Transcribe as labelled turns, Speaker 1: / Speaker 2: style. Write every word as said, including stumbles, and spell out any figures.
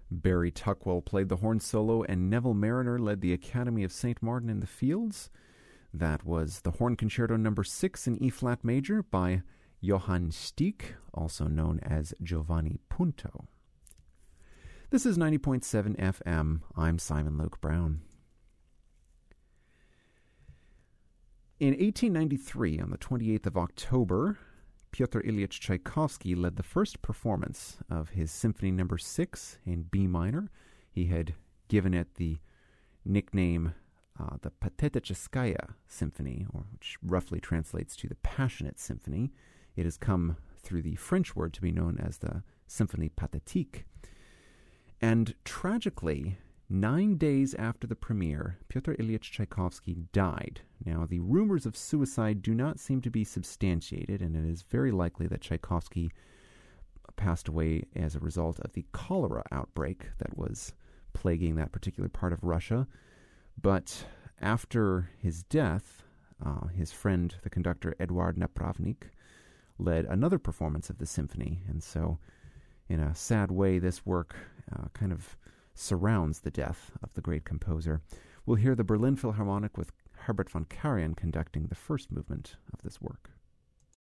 Speaker 1: Barry Tuckwell played the horn solo, and Neville Mariner led the Academy of Saint Martin in the Fields. That was the Horn Concerto number six in E-flat major by Johann Stieck, also known as Giovanni Punto. This is ninety point seven F M. I'm Simon Luke Brown. In eighteen ninety-three, on the twenty-eighth of October, Pyotr Ilyich Tchaikovsky led the first performance of his Symphony number six in B minor. He had given it the nickname uh, the Pateticheskaya Symphony, or which roughly translates to the Passionate Symphony. It has come through the French word to be known as the Symphonie Pathétique. And tragically, nine days after the premiere, Pyotr Ilyich Tchaikovsky died. Now, the rumors of suicide do not seem to be substantiated, and it is very likely that Tchaikovsky passed away as a result of the cholera outbreak that was plaguing that particular part of Russia. But after his death, uh, his friend, the conductor Eduard Napravnik, led another performance of the symphony. And so, in a sad way, this work uh, kind of surrounds the death of the great composer. We'll hear the Berlin Philharmonic with Herbert von Karajan conducting the first movement of this work.